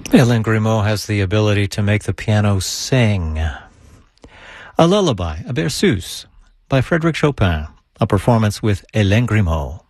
Hélène Grimaud has the ability to make the piano sing. A lullaby, a berceuse, by Frédéric Chopin, a performance with Hélène Grimaud.